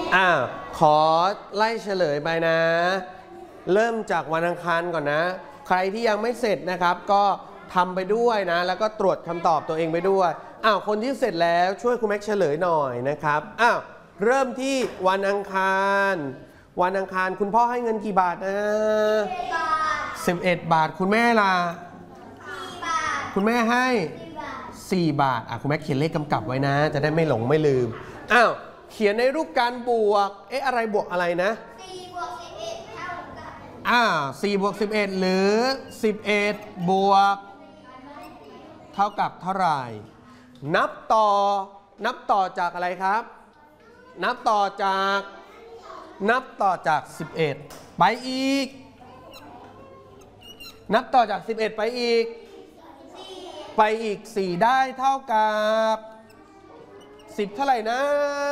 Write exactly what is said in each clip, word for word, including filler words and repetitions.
อ่าขอไล่เฉลยไปนะเริ่มจากวันอังคารก่อนนะใครที่ยังไม่เสร็จนะครับก็ทำไปด้วยนะแล้วก็ตรวจคำตอบตัวเองไปด้วยอ้าวคนที่เสร็จแล้วช่วยคุณแม็กเฉลยหน่อยนะครับอ้าวเริ่มที่วันอังคารวันอังคารคุณพ่อให้เงินกี่บาทนะสิบเอ็ดบาทคุณแม่ล่ะคุณแม่ให้สี่บาทอ่ะคุณแม่เขียนเลขกำกับไว้นะจะได้ไม่หลงไม่ลืมอ้าวเขียนในรูปการบวกเอ๊ะอะไรบวกอะไรนะสี่บวกสิบเอ็ดเท่ากับอ่าสี่บวกสิบเอ็ดหรือสิบเอ็ดบวกเท่ากับเท่าไหร่นับต่อนับต่อจากอะไรครับนับต่อจากนับต่อจากสิบเอ็ดไปอีกนับต่อจากสิบเอ็ดไปอีกไปอีกสี่ได้เท่ากับสิบเท่าไหร่นะ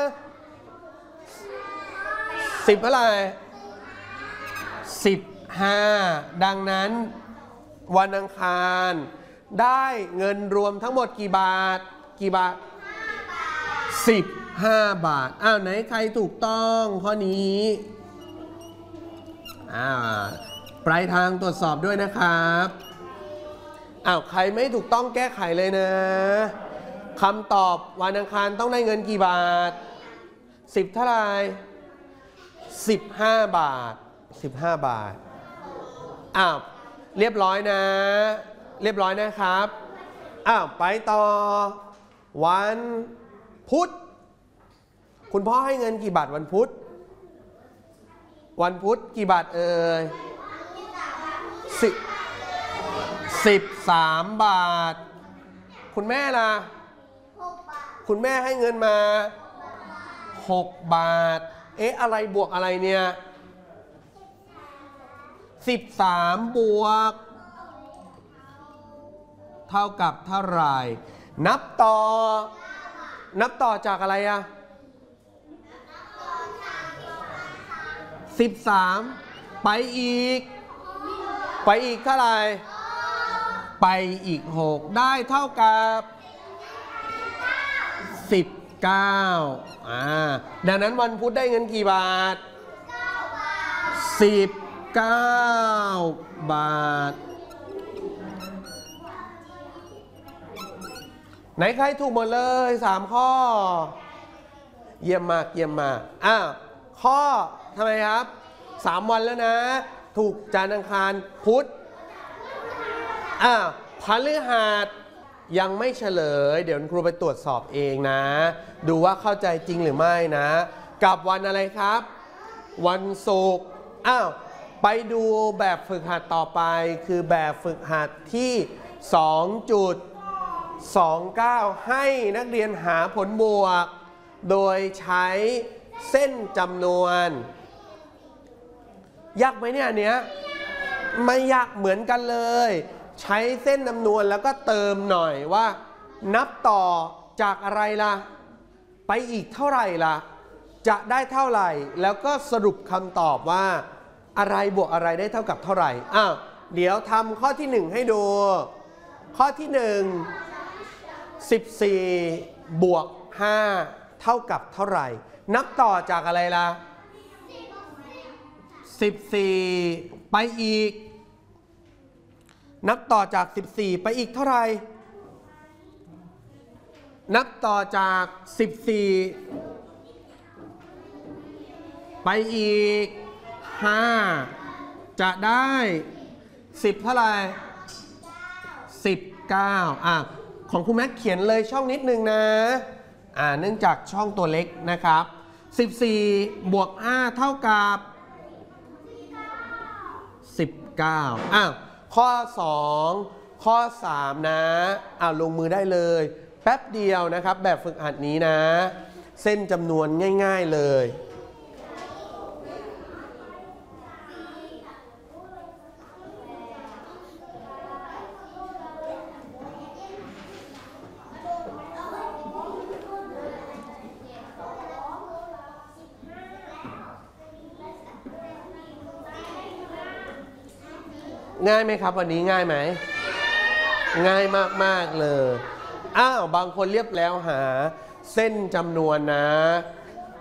สิบเท่าไหร่สิบห้าดังนั้นวันอังคารได้เงินรวมทั้งหมดกี่บาทกี่บาทสิบห้าบาทอ้าวไหนใครถูกต้องข้อนี้อ่าปลายทางตรวจสอบด้วยนะครับอ้าวใครไม่ถูกต้องแก้ไขเลยนะคำตอบวันอังคารต้องได้เงินกี่บาทสิบเท่าไหร่สิบห้าบาทสิบห้าบาทอ้าวเรียบร้อยนะเรียบร้อยนะครับอ้าวไปต่อวันพุธคุณพ่อให้เงินกี่บาทวันพุธวันพุธกี่บาทเอ่ยสิบสิบสามบาทคุณแม่ล่ะคุณแม่ให้เงินมาหกบาทเอ๊ะอะไรบวกอะไรเนี่ยสิบสามบวกเท่ากับเท่าไหร่นับต่อนับต่อจากอะไรอะสิบสามไปอีกไปอีกเท่าไหร่ไปอีกหกได้เท่ากับสิบเก้าอ่าดังนั้นวันพุธได้เงินกี่บาทสิบเก้าบาทไหนใครถูกหมดเลยสามข้อเยี่ยมมากเยี่ยมมากอ้าวข้อทำไมครับสามวันแล้วนะถูกจันทร์อังคารพุธอ้าวพฤหัสยังไม่เฉลยเดี๋ยวครูไปตรวจสอบเองนะดูว่าเข้าใจจริงหรือไม่นะกับวันอะไรครับวันศุกร์อ้าวไปดูแบบฝึกหัดต่อไปคือแบบฝึกหัดที่ สองจุดสองเก้า ให้นักเรียนหาผลบวกโดยใช้เส้นจำนวนยากไหมเนี่ยอันเนี้ยไม่ยากเหมือนกันเลยใช้เส้นจำนวนแล้วก็เติมหน่อยว่านับต่อจากอะไรล่ะไปอีกเท่าไหร่ล่ะจะได้เท่าไหร่แล้วก็สรุปคำตอบว่าอะไรบวกอะไรได้เท่ากับเท่าไหร่อ้าวเดี๋ยวทำข้อที่หนึ่งให้ดูข้อที่หนึ่ง สิบสี่บวกห้าเท่ากับเท่าไหร่นับต่อจากอะไรล่ะสิบสี่ไปอีกนับต่อจากสิบสี่ไปอีกเท่าไหร่นับต่อจากสิบสี่ไปอีกห้าจะได้สิบเท่าไหร่สิบเก้าอ่ะของคุณแม็กเขียนเลยช่องนิดนึงนะอ่าเนื่องจากช่องตัวเล็กนะครับสิบสี่บวกห้าเท่ากับสิบเก้าอ่ะข้อสองข้อสามนะอ่าลงมือได้เลยแป๊บเดียวนะครับแบบฝึกหัดนี้นะเส้นจำนวนง่ายๆเลยง่ายไหมครับวันนี้ง่ายไหมง่ายมากๆเลยอ้าวบางคนเรียบแล้วหาเส้นจำนวนนะ